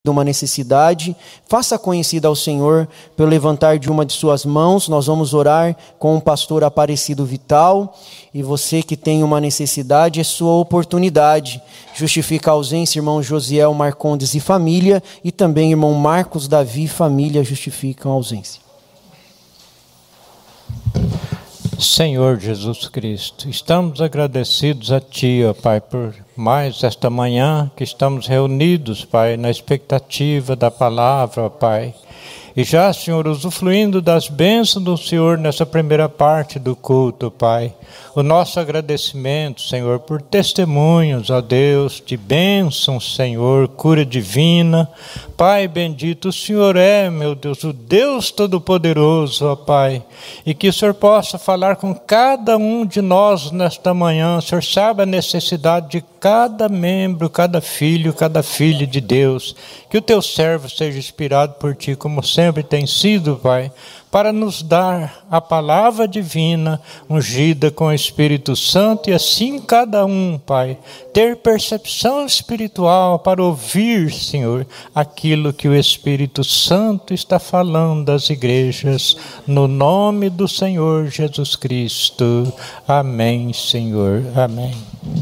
uma necessidade, faça conhecida ao Senhor pelo levantar de uma de suas mãos. Nós vamos orar com o pastor Aparecido Vital, e você que tem uma necessidade, é sua oportunidade. Justifica a ausência, irmão Josiel Marcondes e família, e também irmão Marcos Davi e família justificam a ausência. Senhor Jesus Cristo, estamos agradecidos a Ti, ó Pai, por mais esta manhã que estamos reunidos, Pai, na expectativa da palavra, ó Pai. E já, Senhor, usufruindo das bênçãos do Senhor nessa primeira parte do culto, Pai. O nosso agradecimento, Senhor, por testemunhos, ó Deus, de bênçãos, Senhor, cura divina. Pai bendito, o Senhor é, meu Deus, o Deus Todo-Poderoso, ó Pai. E que o Senhor possa falar com cada um de nós nesta manhã. O Senhor sabe a necessidade de cada membro, cada filho de Deus. Que o Teu servo seja inspirado por Ti, como sempre tem sido, Pai, para nos dar a palavra divina, ungida com o Espírito Santo, e assim cada um, Pai, ter percepção espiritual para ouvir, Senhor, aquilo que o Espírito Santo está falando às igrejas, no nome do Senhor Jesus Cristo. Amém, Senhor. Amém.